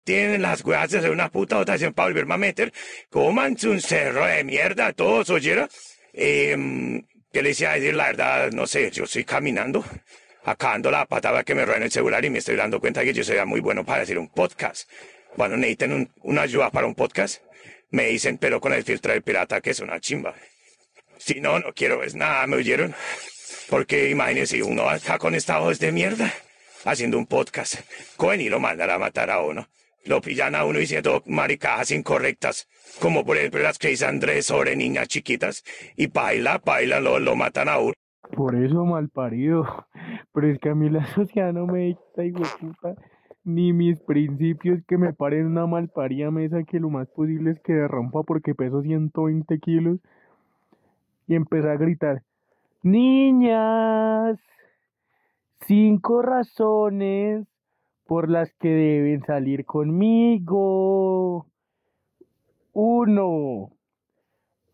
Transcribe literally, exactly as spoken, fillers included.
tienen las weas de hacer una puta votación para volverme a meter. Cómanse un cerro de mierda, todos oyeron. Eh, ¿Qué les iba a decir? La verdad, no sé, yo estoy caminando, acabando la patada que me roba en el celular y me estoy dando cuenta que yo sería muy bueno para hacer un podcast. Bueno, necesitan un, una ayuda para un podcast. Me dicen, pero con el filtro del pirata, que es una chimba. Si no, no quiero es nada, ¿me oyeron? Porque imagínense, uno acá con esta voz de mierda, haciendo un podcast. Cohen y lo mandan a matar a uno. Lo pillan a uno diciendo maricadas incorrectas, como por ejemplo las que dice Andrés sobre niñas chiquitas, y baila, baila, lo, lo matan a uno. Por eso malparido. Pero es que a mí la sociedad no me dicta, hijo de puta, ni mis principios que me paren una malparida mesa que lo más posible es que derrumpa porque peso ciento veinte kilos y empecé a gritar, niñas, cinco razones por las que deben salir conmigo. Uno,